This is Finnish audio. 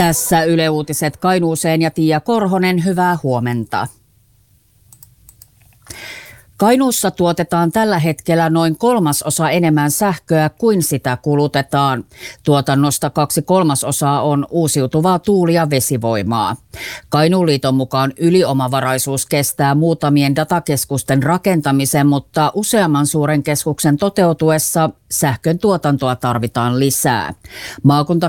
Tässä Yle Uutiset Kainuuseen ja Tiia Korhonen, hyvää huomenta. Kainuussa tuotetaan tällä hetkellä noin 1/3 enemmän sähköä kuin sitä kulutetaan. Tuotannosta 2/3 on uusiutuvaa tuuli- ja vesivoimaa. Kainuun liiton mukaan yliomavaraisuus kestää muutamien datakeskusten rakentamisen, mutta useamman suuren keskuksen toteutuessa sähkön tuotantoa tarvitaan lisää. Maakunta